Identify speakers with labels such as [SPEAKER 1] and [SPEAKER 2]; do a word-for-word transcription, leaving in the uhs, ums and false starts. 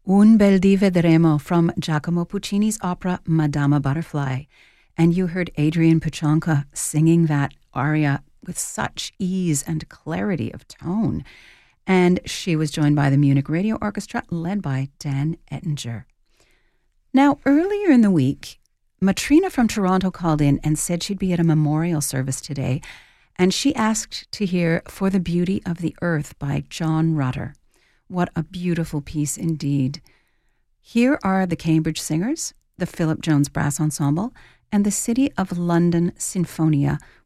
[SPEAKER 1] Un bel di vedremo from Giacomo Puccini's opera Madama Butterfly. And you heard Adrian Puchonka singing that aria with such ease and clarity of tone. And she was joined by the Munich Radio Orchestra, led by Dan Ettinger. Now, earlier in the week, Matrina from Toronto called in and said she'd be at a memorial service today, and she asked to hear For the Beauty of the Earth by John Rutter. What a beautiful piece indeed. Here are the Cambridge Singers, the Philip Jones Brass Ensemble, and the City of London Sinfonia